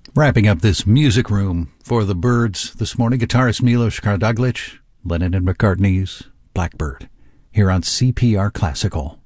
Wrapping up this music room for the Byrds this morning, guitarist Milos Karadzic, Lennon and McCartney's Blackbird, here on CPR Classical.